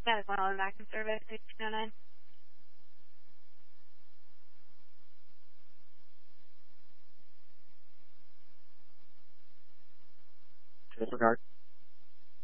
That is 111 back in service, 1609. Disregard.